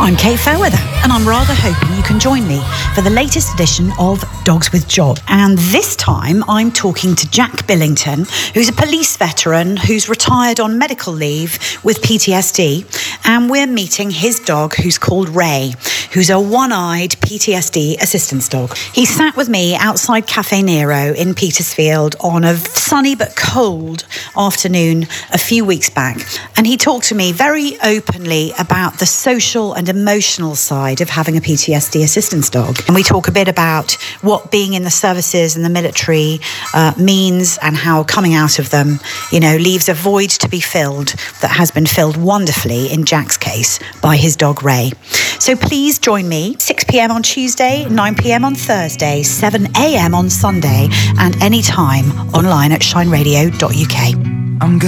I'm Kate Fairweather, and I'm rather hoping you can join me for the latest edition of Dogs with Job. And this time I'm talking to Jack Billington, who's a police veteran who's retired on medical leave with PTSD. And we're meeting his dog, who's called Ray, who's a one-eyed PTSD assistance dog. He sat with me outside Cafe Nero in Petersfield on a sunny but cold afternoon a few weeks back. And he talked to me very openly about the social and emotional side of having a PTSD assistance dog. And we talk a bit about what being in the services and the military means, and how coming out of them, leaves a void to be filled that has been filled wonderfully, in Jack's case, by his dog Ray. So please join me 6 p.m. on Tuesday, 9 p.m. on Thursday, 7 a.m. on Sunday, and anytime online at shineradio.uk.